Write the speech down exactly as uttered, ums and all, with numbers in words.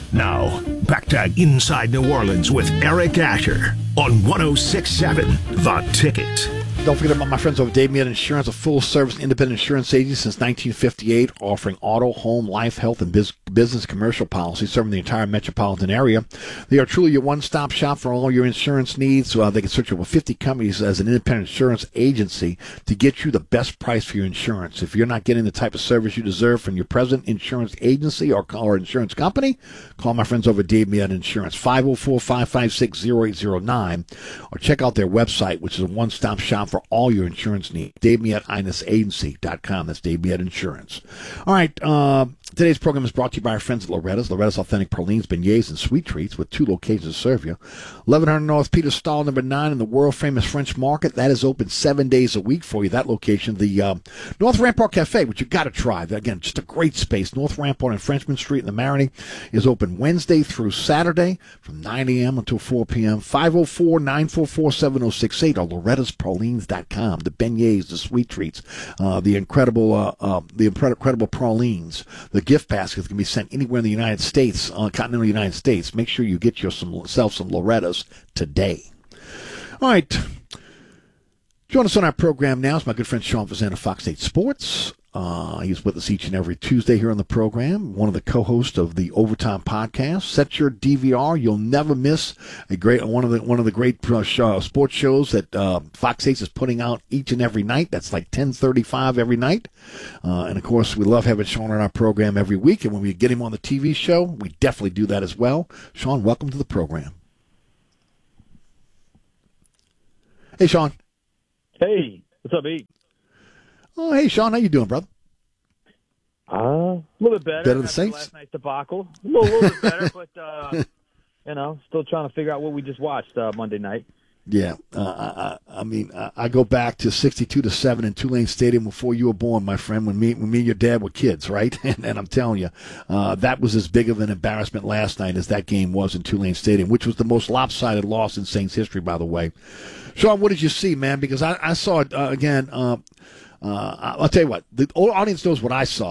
Now, back to Inside New Orleans with Eric Asher on one oh six point seven The Ticket. Don't forget about my friends over at Dave Mead Insurance, a full-service independent insurance agency since nineteen fifty-eight, offering auto, home, life, health, and biz- business commercial policies, serving the entire metropolitan area. They are truly your one-stop shop for all your insurance needs. Uh, they can search over fifty companies as an independent insurance agency to get you the best price for your insurance. If you're not getting the type of service you deserve from your present insurance agency or, or insurance company, call my friends over at Dave Mead Insurance, five oh four, five five six, oh eight oh nine, or check out their website, which is a one-stop shop for all your insurance needs. Dave Mead Agency dot com. That's Dave Mead Insurance. All right. Uh, today's program is brought to you by our friends at Loretta's. Loretta's Authentic Pralines, Beignets, and Sweet Treats with two locations to serve you. eleven hundred North Peter Stall, number nine in the world-famous French Market. That is open seven days a week for you, that location. The uh, North Rampart Cafe, which you got to try. Again, just a great space. North Rampart and Frenchman Street in the Marigny is open Wednesday through Saturday from nine a.m. until four p.m. five oh four, nine four four, seven oh six eight or Loretta's Pralines dot com. The beignets, the sweet treats, uh, the incredible, uh, uh, the incredible pralines, the gift baskets can be sent anywhere in the United States, uh, continental United States. Make sure you get yourself some Loretta's today. All right. Join us on our program now is my good friend Sean Fazan of Fox eight Sports. Uh, he's with us each and every Tuesday here on the program, one of the co-hosts of the Overtime Podcast. Set your D V R; you'll never miss a great one of the one of the great uh, show, sports shows that uh, Fox eight is putting out each and every night. That's like ten thirty-five every night, uh, and of course we love having Sean on our program every week. And when we get him on the T V show, we definitely do that as well. Sean, welcome to the program. Hey, Sean. Hey, what's up, E? Oh, hey, Sean, how you doing, brother? Uh, a little bit better. Better than after Saints? Last night's debacle. A little, little bit better, but, uh, you know, still trying to figure out what we just watched uh, Monday night. Yeah, uh, I, I mean, I, I go back to sixty-two to seven in Tulane Stadium before you were born, my friend. When me, when me and your dad were kids, right? And, and I'm telling you, uh, that was as big of an embarrassment last night as that game was in Tulane Stadium, which was the most lopsided loss in Saints history, by the way. Sean, what did you see, man? Because I, I saw it uh, again. Uh, uh, I'll tell you what, the audience knows what I saw.